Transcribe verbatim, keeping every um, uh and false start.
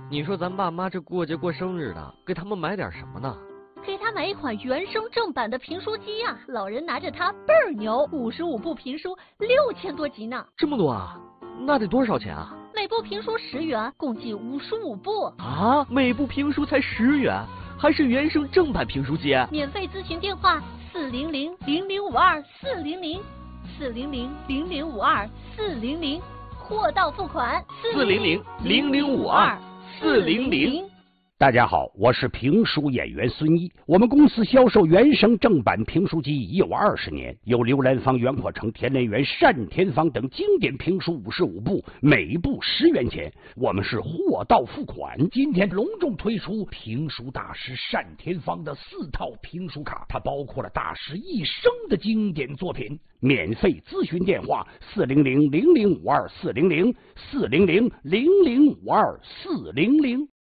你说咱爸妈这过节过生日的，给他们买点什么呢？ 给他买一款原声正版的评书机呀、啊，老人拿着它倍儿牛，五十五部评书，六千多集呢。 这么多啊？那得多少钱啊？ 每部评书十元，共计五十五部。 啊，每部评书才十元，还是原声正版评书机？ 免费咨询电话：四零零零零五二四零零，四零零零零五二四零零，货到付款。 四零零零零五二四零零。 大家好，我是评书演员孙一。我们公司销售原声正版评书机已有二十年，有刘兰芳、袁阔成、田连元、单田芳等经典评书五十五部，每部十元钱。我们是货到付款。今天隆重推出评书大师单田芳的四套评书卡，它包括了大师一生的经典作品。免费咨询电话：四零零零零五二四零零，四零零零零五二四零零。